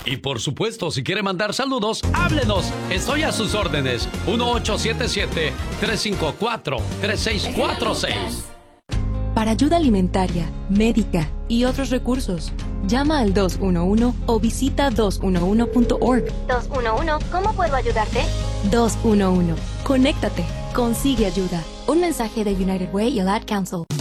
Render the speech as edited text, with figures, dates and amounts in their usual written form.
Y por supuesto, si quiere mandar saludos, háblenos. Estoy a sus órdenes. 1877-354-3646. Para ayuda alimentaria, médica y otros recursos, llama al 211 o visita 211.org. 211, ¿cómo puedo ayudarte? 211. Conéctate. Consigue ayuda. Un mensaje de United Way y el Ad Council.